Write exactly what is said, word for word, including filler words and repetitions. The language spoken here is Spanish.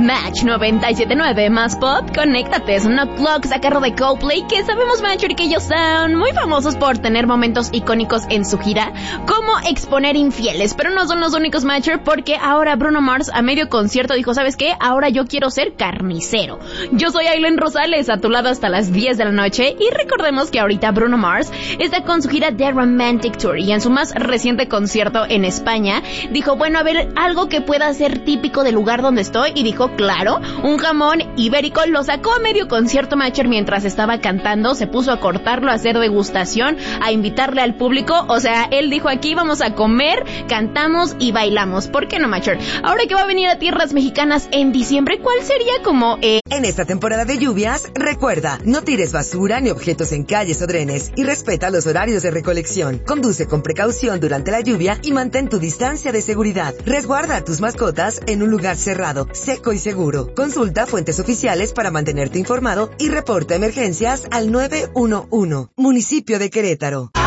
Match noventa y siete punto nueve más pop, conéctate, es un Clocks a cargo de Coldplay, que sabemos, Matcher, que ellos son muy famosos por tener momentos icónicos en su gira, como exponer infieles, pero no son los únicos, Matcher, porque ahora Bruno Mars a medio concierto dijo, ¿sabes qué? Ahora yo quiero ser carnicero. Yo soy Aileen Rosales, a tu lado hasta las diez de la noche, y recordemos que ahorita Bruno Mars está con su gira The Romantic Tour, y en su más reciente concierto en España, dijo, bueno, a ver, algo que pueda ser típico del lugar donde estoy, y dijo, claro, un jamón ibérico. Lo sacó a medio concierto, Matcher, mientras estaba cantando, se puso a cortarlo, a hacer degustación, a invitarle al público, o sea, él dijo, aquí vamos a comer, cantamos y bailamos. ¿Por qué no, Matcher? Ahora que va a venir a tierras mexicanas en diciembre, ¿cuál sería como... Eh... En esta temporada de lluvias, recuerda, no tires basura ni objetos en calles o drenes y respeta los horarios de recolección. Conduce con precaución durante la lluvia y mantén tu distancia de seguridad. Resguarda a tus mascotas en un lugar cerrado, seco y seguro. Consulta fuentes oficiales para mantenerte informado y reporta emergencias al nueve uno uno. Municipio de Querétaro.